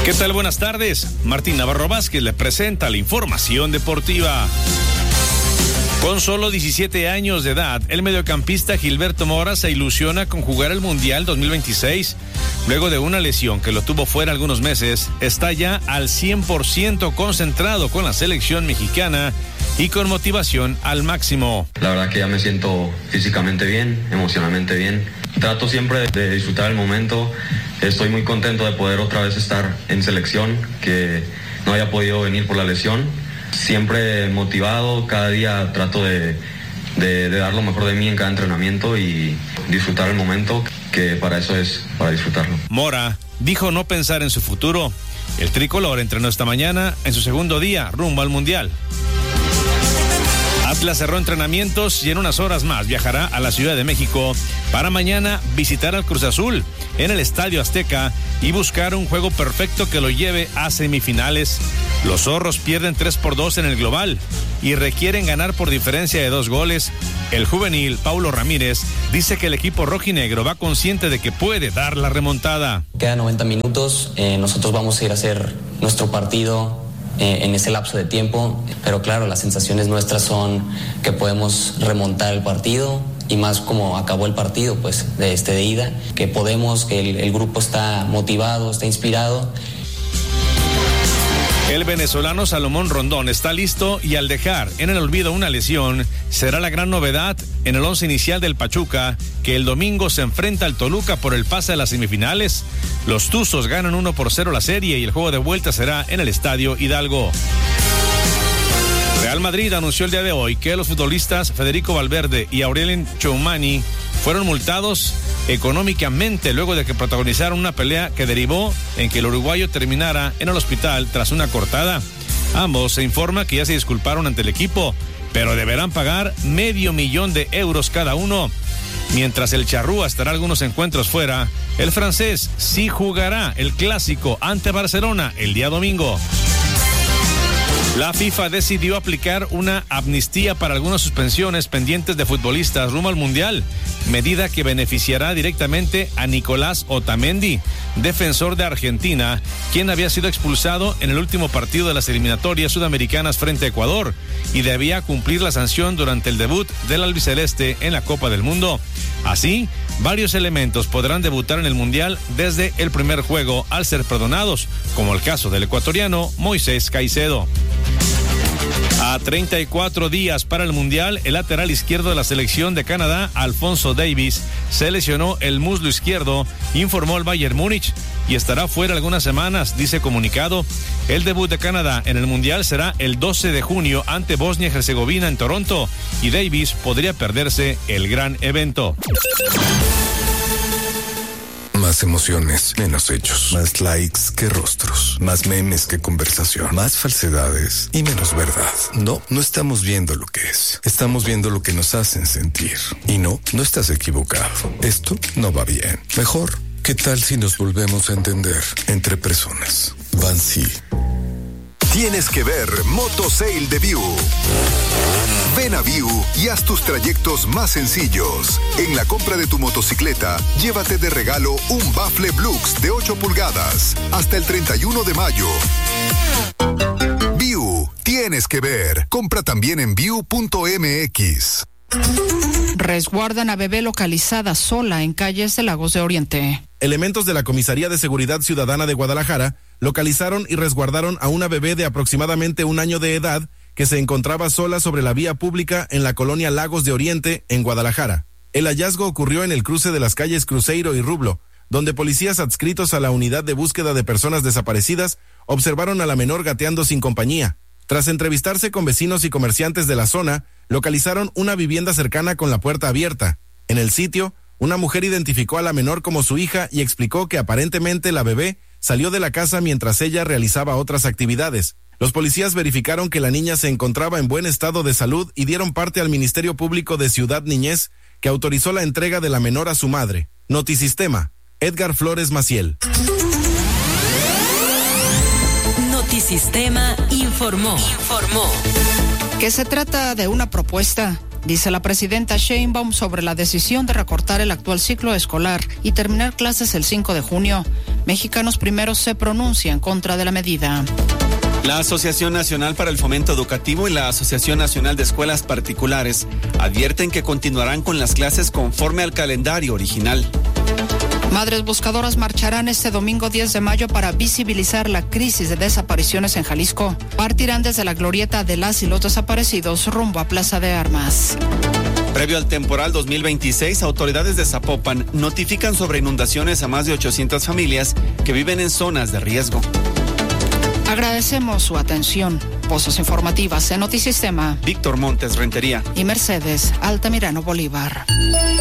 ¿Qué tal? Buenas tardes. Martín Navarro Vázquez le presenta la información deportiva. Con solo 17 años de edad, el mediocampista Gilberto Mora se ilusiona con jugar el Mundial 2026. Luego de una lesión que lo tuvo fuera algunos meses, está ya al 100% concentrado con la selección mexicana y con motivación al máximo. La verdad que ya me siento físicamente bien, emocionalmente bien. Trato siempre de disfrutar el momento. Estoy muy contento de poder otra vez estar en selección, que no haya podido venir por la lesión. Siempre motivado, cada día trato de dar lo mejor de mí en cada entrenamiento y disfrutar el momento, que para eso es, para disfrutarlo. Mora dijo no pensar en su futuro. El tricolor entrenó esta mañana en su segundo día rumbo al Mundial. Atlas cerró entrenamientos y en unas horas más viajará a la Ciudad de México para mañana visitar al Cruz Azul en el Estadio Azteca y buscar un juego perfecto que lo lleve a semifinales. Los zorros pierden 3-2 en el global y requieren ganar por diferencia de 2 goles. El juvenil Paulo Ramírez dice que el equipo rojinegro va consciente de que puede dar la remontada. Quedan 90 minutos, nosotros vamos a ir a hacer nuestro partido en ese lapso de tiempo, pero claro, las sensaciones nuestras son que podemos remontar el partido y más como acabó el partido pues de ida, que podemos, que el grupo está motivado, está inspirado. El venezolano Salomón Rondón está listo y al dejar en el olvido una lesión, será la gran novedad en el once inicial del Pachuca, que el domingo se enfrenta al Toluca por el pase a las semifinales. Los Tuzos ganan 1-0 la serie y el juego de vuelta será en el Estadio Hidalgo. Real Madrid anunció el día de hoy que los futbolistas Federico Valverde y Aurelien Tchouameni fueron multados económicamente luego de que protagonizaron una pelea que derivó en que el uruguayo terminara en el hospital tras una cortada. Ambos se informa que ya se disculparon ante el equipo, pero deberán pagar $500,000 de euros cada uno. Mientras el charrúa estará algunos encuentros fuera, el francés sí jugará el clásico ante Barcelona el día domingo. La FIFA decidió aplicar una amnistía para algunas suspensiones pendientes de futbolistas rumbo al Mundial, medida que beneficiará directamente a Nicolás Otamendi, defensor de Argentina, quien había sido expulsado en el último partido de las eliminatorias sudamericanas frente a Ecuador y debía cumplir la sanción durante el debut del albiceleste en la Copa del Mundo. Así, varios elementos podrán debutar en el Mundial desde el primer juego al ser perdonados, como el caso del ecuatoriano Moisés Caicedo. A 34 días para el Mundial, el lateral izquierdo de la selección de Canadá, Alfonso Davies, se lesionó el muslo izquierdo, informó el Bayern Múnich, y estará fuera algunas semanas, dice comunicado. El debut de Canadá en el Mundial será el 12 de junio ante Bosnia y Herzegovina en Toronto, y Davies podría perderse el gran evento. Más emociones, menos hechos. Más likes que rostros. Más memes que conversación. Más falsedades y menos verdad. No estamos viendo lo que es. Estamos viendo lo que nos hacen sentir. Y no estás equivocado. Esto no va bien. Mejor, ¿qué tal si nos volvemos a entender entre personas? Bansi. Tienes que ver Moto Sale de View. Ven a View y haz tus trayectos más sencillos. En la compra de tu motocicleta, llévate de regalo un bafle Blux de 8 pulgadas hasta el 31 de mayo. View, tienes que ver. Compra también en view.mx. Resguardan a bebé localizada sola en calles de Lagos de Oriente. Elementos de la Comisaría de Seguridad Ciudadana de Guadalajara localizaron y resguardaron a una bebé de aproximadamente 1 año de edad que se encontraba sola sobre la vía pública en la colonia Lagos de Oriente, en Guadalajara. El hallazgo ocurrió en el cruce de las calles Cruzeiro y Rublo, donde policías adscritos a la unidad de búsqueda de personas desaparecidas observaron a la menor gateando sin compañía. Tras entrevistarse con vecinos y comerciantes de la zona, localizaron una vivienda cercana con la puerta abierta. En el sitio, una mujer identificó a la menor como su hija y explicó que aparentemente la bebé salió de la casa mientras ella realizaba otras actividades. Los policías verificaron que la niña se encontraba en buen estado de salud y dieron parte al Ministerio Público de Ciudad Niñez, que autorizó la entrega de la menor a su madre. Notisistema, Edgar Flores Maciel. Notisistema informó. Que se trata de una propuesta, dice la presidenta Sheinbaum, sobre la decisión de recortar el actual ciclo escolar y terminar clases el 5 de junio. Mexicanos Primero se pronuncia en contra de la medida. La Asociación Nacional para el Fomento Educativo y la Asociación Nacional de Escuelas Particulares advierten que continuarán con las clases conforme al calendario original. Madres buscadoras marcharán este domingo 10 de mayo para visibilizar la crisis de desapariciones en Jalisco. Partirán desde la glorieta de las y los desaparecidos rumbo a Plaza de Armas. Previo al temporal 2026, autoridades de Zapopan notifican sobre inundaciones a más de 800 familias que viven en zonas de riesgo. Agradecemos su atención. Voces informativas en Notisistema. Víctor Montes, Rentería. Y Mercedes Altamirano Bolívar.